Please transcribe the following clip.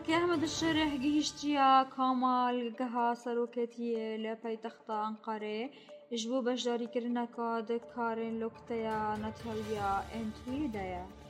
کە ئەحمەد الشێرێ گەیشتیە کۆمەڵگەها سەرۆکێتیە لە پایتەختە ئەنقەرێ ji bo beşdarîkirina karên loktaya Natalya Endriyê de ye.